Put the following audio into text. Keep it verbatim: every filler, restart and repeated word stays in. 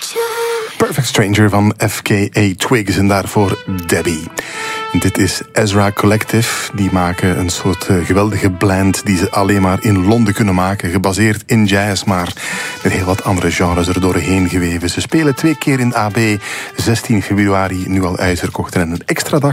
Perfect Stranger van F K A Twigs en daarvoor Debbie. Dit is Ezra Collective. Die maken een soort uh, geweldige blend die ze alleen maar in Londen kunnen maken. Gebaseerd in jazz, maar met heel wat andere genres er doorheen geweven. Ze spelen twee keer in A B. zestien februari, nu al uitverkocht. En een extra dag